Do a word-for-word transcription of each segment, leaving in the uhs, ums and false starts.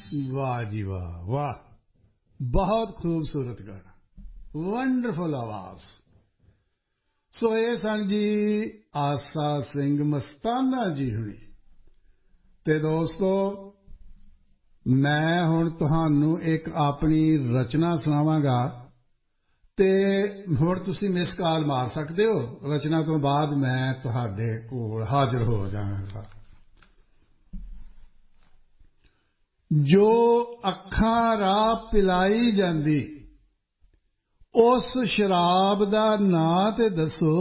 वाह जी वाह वाह, बहुत खूबसूरत गाना, वंडरफुल आवाज। सो ये सन जी आसा सिंह मस्ताना जी हुई। ते दोस्तों मैं हुण तुहानू एक अपनी रचना सुनावांगा ते हुण तुसी मिस कॉल मार सकते हो। रचना तो बाद मैं तुहाडे कोल हाजिर हो जावांगा। जो अखां राह पिलाई जांदी उस शराब दा नां ते दसो।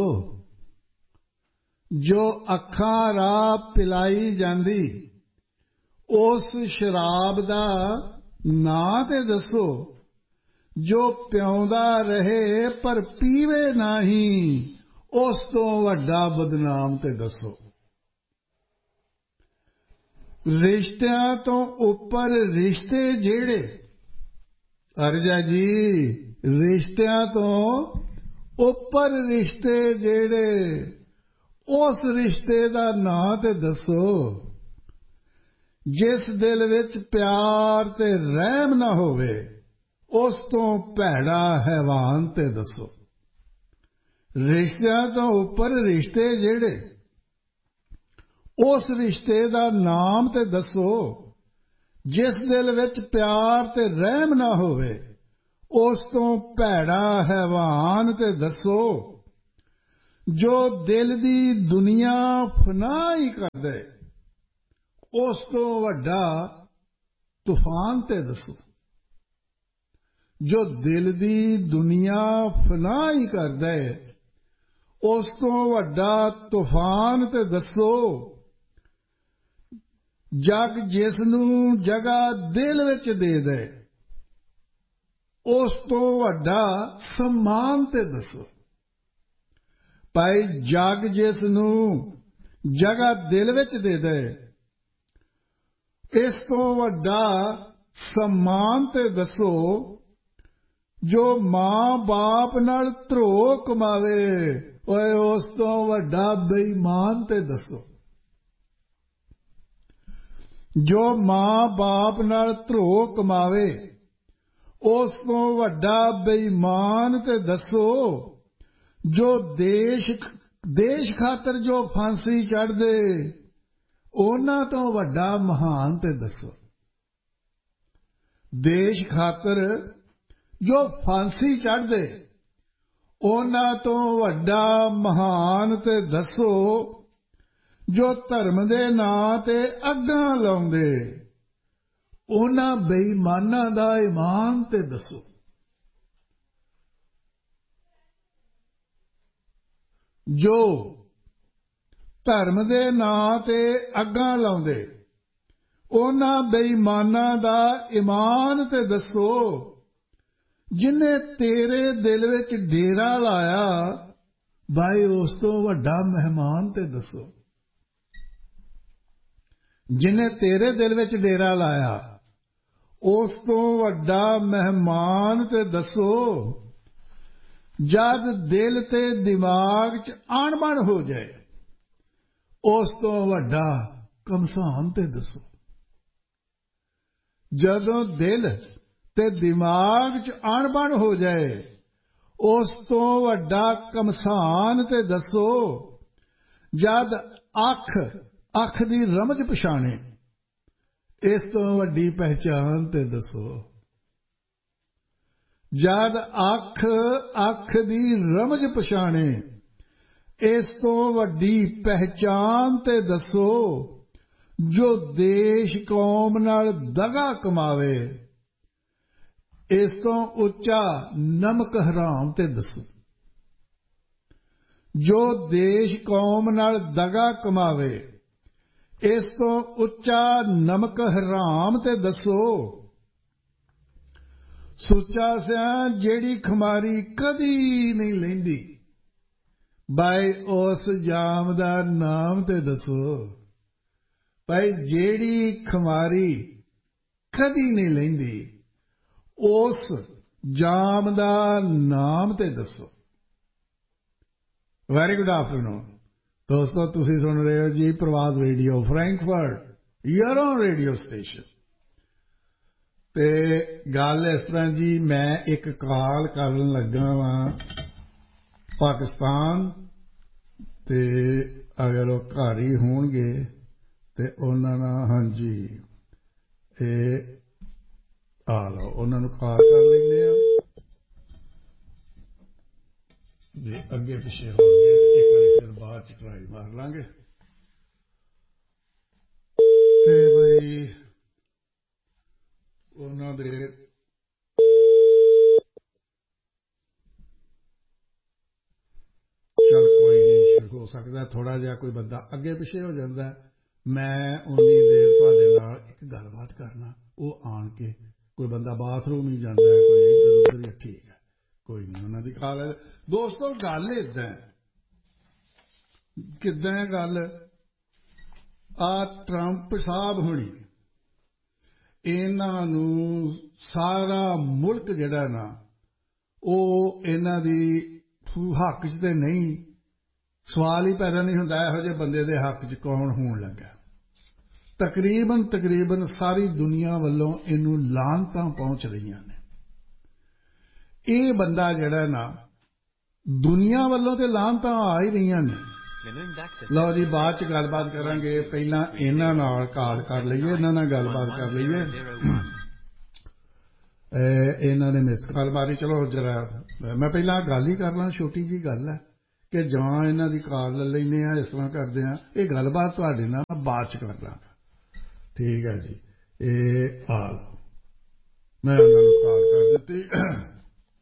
जो अखां राह पिलाई जांदी उस शराब दा नां ते दसो। जो पियांदा रहे पर पीवे नहीं उस तो वड्डा बदनाम ते दसो। रिश्तियां तो उपर रिश्ते जेड़े, अर्जा जी रिश्तियां तो उपर रिश्ते जेड़े उस रिश्ते दा नां ते दसो। जिस दिल विच प्यार ते रहम ना होवे उस तो भैड़ा हैवान ते दसो। रिश्तियां तो उपर रिश्ते जेड़े उस रिश्ते दा नाम ते दसो। जिस दिल विच प्यार ते रहम ना होवे उस तो भैड़ा हैवान ते दसो। जो दिल दी दुनिया फना ही कर दे उस तो वड्डा तूफान ते दसो। जो दिल दी दुनिया फना ही कर दे उस तो वड्डा तूफान ते दसो। जग जिसनू जगह दिल विच दे दे उस तो वड्डा सम्मान ते दसो। भाई जग जिसनू जगह दिल विच दे दे इस तो वड्डा सम्मान ते दसो। जो मां बाप नाल धरोह कमावे ओए उस तो वड्डा बेईमान ते दसो। जो मां बाप नाल धरोह कमावे उस तो वड्डा बेईमान ते दसो। जो देश देश खातर जो फांसी चढ़ दे उन्हां तो वड्डा महान ते दसो। देश खातर जो फांसी चढ़ दे उन्हां तो वड्डा महान ते दसो। जो धर्म दे नां ते अग्गां लाउंदे उन्हां बेईमानां दा ईमान ते दसो। जो धर्म दे नां ते अग्गां लाउंदे उन्हां बेईमानां दा ईमान ते दसो। जिन्ने तेरे दिल विच डेरा लाया भाई उस तो वड्डा मेहमान ते दसो। जिन्ने तेरे दिल विच डेरा लाया उस तो वड्डा मेहमान ते दसो। जद दिल ते दिमाग च अणबण हो जाए उस तो वड्डा कमसान ते दसो। जदों दिल ते दिमाग च अणबण हो जाए उस तो वड्डा कमसान ते दसो। जद अख अख दी रमज पछाणे इस तो वड्डी पहचान ते दसो। जद अख अख दी रमज पछाणे इस तो वड्डी पहचान ते दसो। जो देश कौम नाल दगा कमावे इस तो उच्चा नमक हराम ते दसो। जो देश कौम नाल दगा कमावे इस तो उच्चा नमक हराम ते दसो। सुच्चा सिया जेड़ी खमारी कदी नहीं लैंदी भाई उस जाम दा नाम ते दसो। भाई जेड़ी खमारी कदी नहीं लैंदी उस जाम दा नाम ते दसो। वेरी गुड आफ्टरनून दोस्तों, तुसी सुन रहे हो जी प्रभात radio Frankfurt, your own radio station. ਤੇ ਗੱਲ ਇਸ ਤਰ੍ਹਾਂ ਜੀ ਮੈਂ ਇੱਕ ਕਾਲ ਕਰਨ ਲੱਗਾ ਵਾਂ ਪਾਕਿਸਤਾਨ ਤੇ ਅਗਰ ਉਹ ਘਰ ਹੀ ਹੋਣਗੇ ਤੇ ਉਹਨਾਂ ਨਾਲ ਹਾਂਜੀ ਇਹ ਆ ਲਓ ਉਹਨਾਂ ਨੂੰ ਕਾਲ ਕਰ ਲੈਂਦੇ ਆ ਜੇ ਅੱਗੇ ਪਿੱਛੇ ਹੋਣਗੇ ਇੱਕ ਵਾਰੀ ਫਿਰ ਬਾਅਦ ਚ ਟਰਾਈ ਮਾਰ ਲਾਂਗੇ ਤੇ ਬਈ ਉਹਨਾਂ ਦੇ ਚੱਲ ਕੋਈ ਨਹੀਂ ਹੋ ਸਕਦਾ ਥੋੜਾ ਜਿਹਾ ਕੋਈ ਬੰਦਾ ਅੱਗੇ ਪਿੱਛੇ ਹੋ ਜਾਂਦਾ ਮੈਂ ਉਨੀ ਦੇਰ ਤੁਹਾਡੇ ਨਾਲ ਇੱਕ ਗੱਲਬਾਤ ਕਰਨਾ ਉਹ ਆਣ ਕੇ ਕੋਈ ਬੰਦਾ ਬਾਥਰੂਮ ਹੀ ਜਾਂਦਾ ਕੋਈ ਇੱਧਰ ਉੱਧਰ ਹੀ ਠੀਕ ਹੈ ਕੋਈ ਨਹੀਂ ਉਹਨਾਂ ਦੀ ਕਾਲ ਹੈ ਦੋਸਤੋ ਗੱਲ ਏਦਾਂ ਕਿੱਦਾਂ ਹੈ ਗੱਲ ਆ ਟਰੰਪ ਸਾਹਿਬ ਹੋਣੀ ਇਹਨਾਂ ਨੂੰ ਸਾਰਾ ਮੁਲਕ ਜਿਹੜਾ ਨਾ ਉਹ ਇਹਨਾਂ ਦੀ ਹੱਕ 'ਚ ਤੇ ਨਹੀਂ ਸਵਾਲ ਹੀ ਪੈਦਾ ਨਹੀਂ ਹੁੰਦਾ ਇਹੋ ਜਿਹੇ ਬੰਦੇ ਦੇ ਹੱਕ 'ਚ ਕੌਣ ਹੋਣ ਲੱਗਾ ਤਕਰੀਬਨ ਤਕਰੀਬਨ ਸਾਰੀ ਦੁਨੀਆ ਵੱਲੋਂ ਇਹਨੂੰ ਲਾਹਨਤਾਂ ਪਹੁੰਚ ਰਹੀਆਂ ਨੇ ਇਹ ਬੰਦਾ ਜਿਹੜਾ ਨਾ ਦੁਨੀਆ ਵੱਲੋਂ ਤੇ ਲਾਹਨਤਾਂ ਆ ਹੀ ਰਹੀਆਂ ਨੇ ਲਓ ਜੀ ਬਾਅਦ 'ਚ ਗੱਲਬਾਤ ਕਰਾਂਗੇ ਪਹਿਲਾਂ ਇਹਨਾਂ ਨਾਲ ਕਾਲ ਕਰ ਲਈਏ ਇਹਨਾਂ ਨਾਲ ਗੱਲਬਾਤ ਕਰ ਲਈਏ ਇਹਨਾਂ ਨੇ ਮਿਸ ਕਾਲ ਮਾਰੀ ਚਲੋ ਜਰਾ ਮੈਂ ਪਹਿਲਾਂ ਗੱਲ ਹੀ ਕਰ ਲਾਂ ਛੋਟੀ ਜਿਹੀ ਗੱਲ ਹੈ ਕਿ ਜਾਂ ਇਹਨਾਂ ਦੀ ਕਾਲ ਲੈ ਲੈਂਦੇ ਹਾਂ ਇਸ ਤਰ੍ਹਾਂ ਕਰਦੇ ਹਾਂ ਇਹ ਗੱਲਬਾਤ ਤੁਹਾਡੇ ਨਾਲ ਮੈਂ ਬਾਅਦ 'ਚ ਕਰ ਲਾਂਗਾ ਠੀਕ ਹੈ ਜੀ ਇਹ ਆ ਲਓ ਮੈਂ ਉਹਨਾਂ ਨੂੰ ਕਾਲ ਕਰ ਦਿੱਤੀ